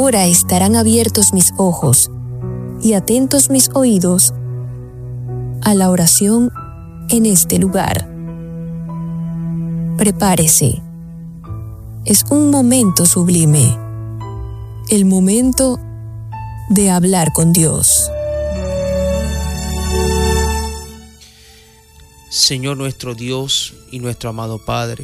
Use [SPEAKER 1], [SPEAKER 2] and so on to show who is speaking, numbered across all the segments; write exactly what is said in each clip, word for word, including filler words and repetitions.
[SPEAKER 1] Ahora estarán abiertos mis ojos y atentos mis oídos a la oración en este lugar. Prepárese. Es un momento sublime, el momento de hablar con Dios.
[SPEAKER 2] Señor nuestro Dios y nuestro amado Padre,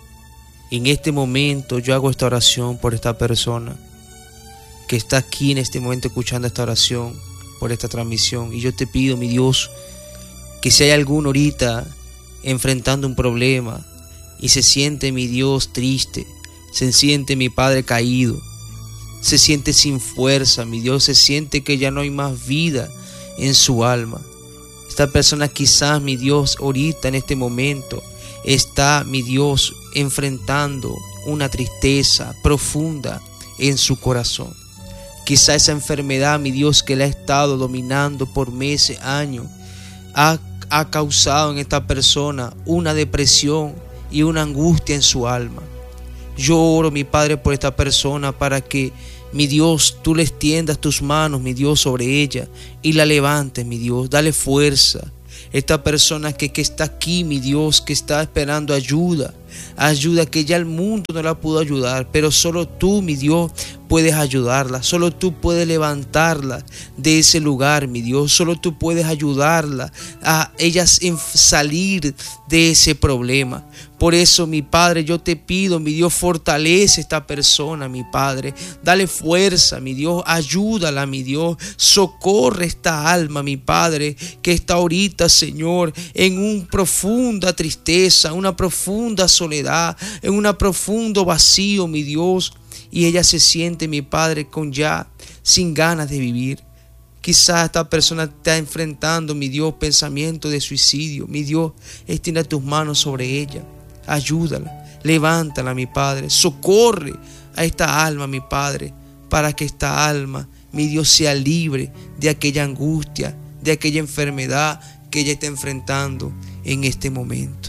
[SPEAKER 2] en este momento yo hago esta oración por esta persona que está aquí en este momento escuchando esta oración, por esta transmisión. Y yo te pido, mi Dios, que si hay alguno ahorita enfrentando un problema y se siente, mi Dios, triste, se siente, mi Padre, caído, se siente sin fuerza, mi Dios, se siente que ya no hay más vida en su alma. Esta persona quizás, mi Dios, ahorita en este momento está, mi Dios, enfrentando una tristeza profunda en su corazón. Quizá esa enfermedad, mi Dios, que le ha estado dominando por meses, años, ha, ha causado en esta persona una depresión y una angustia en su alma. Yo oro, mi Padre, por esta persona para que, mi Dios, tú le extiendas tus manos, mi Dios, sobre ella y la levantes, mi Dios. Dale fuerza. Esta persona que, que está aquí, mi Dios, que está esperando ayuda, ayuda que ya el mundo no la pudo ayudar, pero solo tú, mi Dios, puedes ayudarla. Solo tú puedes levantarla de ese lugar, mi Dios. Solo tú puedes ayudarla a ella salir de ese problema. Por eso, mi Padre, yo te pido, mi Dios, fortalece a esta persona, mi Padre. Dale fuerza, mi Dios. Ayúdala, mi Dios. Socorre esta alma, mi Padre, que está ahorita, Señor, en una profunda tristeza, una profunda soledad, en un profundo vacío, mi Dios. Y ella se siente, mi Padre, con ya sin ganas de vivir. Quizás esta persona está enfrentando, mi Dios, pensamiento de suicidio. Mi Dios, extiende tus manos sobre ella. Ayúdala, levántala, mi Padre. Socorre a esta alma, mi Padre, para que esta alma, mi Dios, sea libre de aquella angustia, de aquella enfermedad que ella está enfrentando en este momento.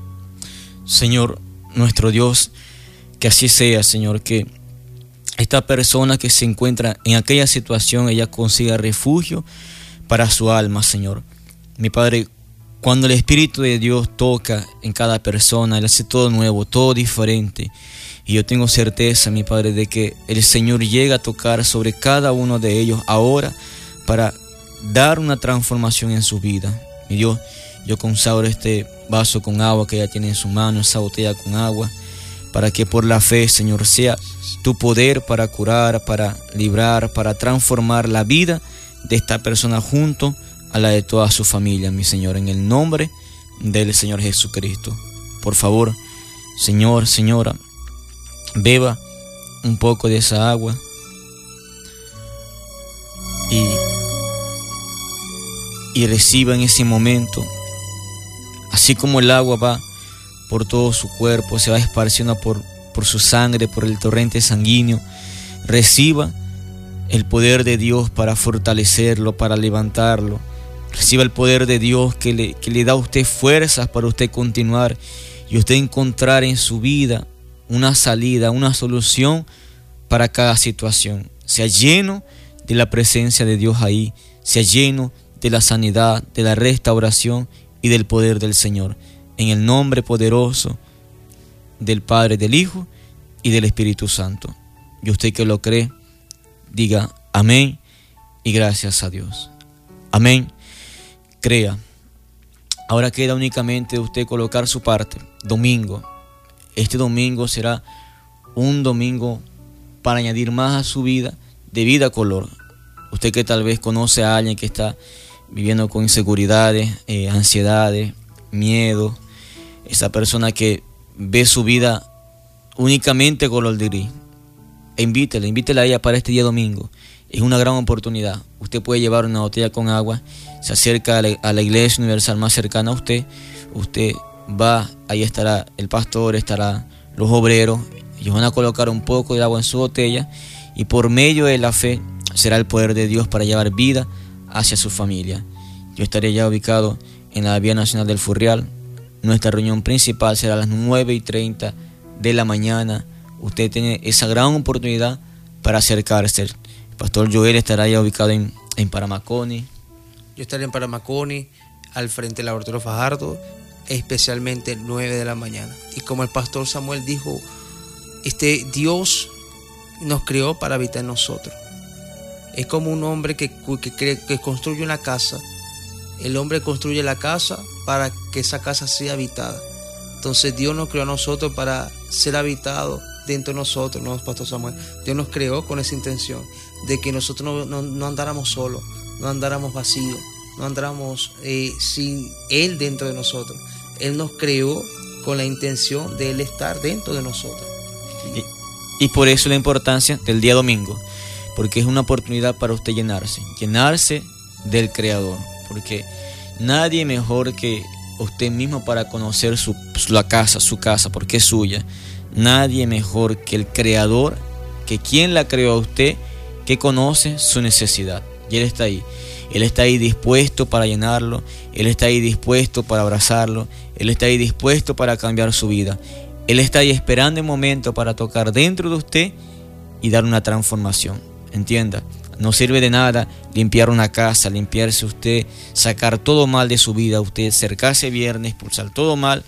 [SPEAKER 3] Señor, nuestro Dios, que así sea, Señor, que esta persona que se encuentra en aquella situación, ella consiga refugio para su alma, Señor. Mi Padre, cuando el Espíritu de Dios toca en cada persona, Él hace todo nuevo, todo diferente. Y yo tengo certeza, mi Padre, de que el Señor llega a tocar sobre cada uno de ellos ahora para dar una transformación en su vida. Mi Dios, yo consagro este vaso con agua que ella tiene en su mano, esa botella con agua, para que por la fe, Señor, sea tu poder para curar, para librar, para transformar la vida de esta persona junto a la de toda su familia, mi Señor, en el nombre del Señor Jesucristo. Por favor, Señor, Señora, beba un poco de esa agua y, y reciba en ese momento, así como el agua va por todo su cuerpo, se va esparciendo por, por su sangre, por el torrente sanguíneo, reciba el poder de Dios para fortalecerlo, para levantarlo. Reciba el poder de Dios que le, que le da a usted fuerzas para usted continuar y usted encontrar en su vida una salida, una solución para cada situación. Sea lleno de la presencia de Dios ahí, sea lleno de la sanidad, de la restauración y del poder del Señor. En el nombre poderoso del Padre, del Hijo y del Espíritu Santo. Y usted que lo cree, diga amén y gracias a Dios. Amén. Crea. Ahora queda únicamente usted colocar su parte. Domingo. Este domingo será un domingo para añadir más a su vida de vida color. Usted que tal vez conoce a alguien que está viviendo con inseguridades, eh, ansiedades, miedo. Esa persona que ve su vida únicamente color de gris. E invítela, invítela a ella para este día domingo. Es una gran oportunidad. Usted puede llevar una botella con agua, se acerca a la, a la iglesia universal más cercana a usted. Usted va, ahí estará el pastor, estará los obreros. Ellos van a colocar un poco de agua en su botella y por medio de la fe será el poder de Dios para llevar vida hacia su familia. Yo estaré ya ubicado en la Vía Nacional del Furrial. Nuestra reunión principal será a las nueve y treinta de la mañana. Usted tiene esa gran oportunidad para acercarse. El pastor Joel estará ya ubicado en, en Paramaconi.
[SPEAKER 2] Yo estaré en Paramaconi, al frente del laboratorio Fajardo, especialmente nueve de la mañana. Y como el pastor Samuel dijo, este Dios nos creó para habitar en nosotros. Es como un hombre que, que, que construye una casa. El hombre construye la casa para que esa casa sea habitada. Entonces Dios nos creó a nosotros para ser habitado dentro de nosotros, ¿no, pastor Samuel? Dios nos creó con esa intención de que nosotros no, no, no andáramos solos, no andáramos vacíos, no andáramos eh, sin Él dentro de nosotros. Él nos creó con la intención de Él estar dentro de nosotros.
[SPEAKER 3] Y, y por eso la importancia del día domingo, porque es una oportunidad para usted llenarse, llenarse del Creador, porque nadie mejor que usted mismo para conocer su, la casa, su casa, porque es suya. Nadie mejor que el Creador, que quien la creó a usted, que conoce su necesidad. Y Él está ahí. Él está ahí dispuesto para llenarlo. Él está ahí dispuesto para abrazarlo. Él está ahí dispuesto para cambiar su vida. Él está ahí esperando el momento para tocar dentro de usted y dar una transformación. Entienda, no sirve de nada limpiar una casa, limpiarse usted, sacar todo mal de su vida, usted acercarse viernes, expulsar todo mal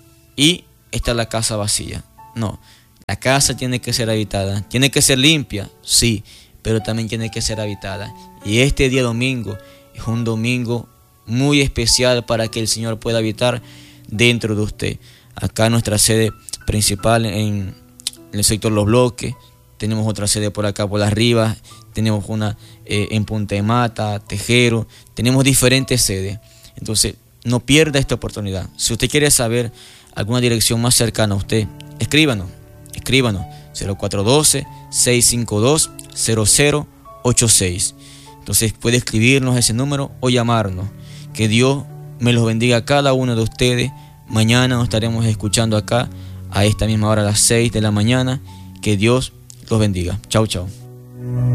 [SPEAKER 3] y está la casa vacía. No, la casa tiene que ser habitada, tiene que ser limpia, sí, pero también tiene que ser habitada. Y este día domingo es un domingo muy especial para que el Señor pueda habitar dentro de usted. Acá nuestra sede principal en el sector Los Bloques, tenemos otra sede por acá por Las Rivas, tenemos una eh, en Punta de Mata, Tejero, tenemos diferentes sedes. Entonces, no pierda esta oportunidad. Si usted quiere saber alguna dirección más cercana a usted, escríbanos, escríbanos, cero cuatro uno dos, seis cinco dos, cero cero ocho seis. Entonces puede escribirnos ese número o llamarnos. Que Dios me los bendiga a cada uno de ustedes. Mañana nos estaremos escuchando acá a esta misma hora a las seis de la mañana. Que Dios los bendiga. Chau, chau.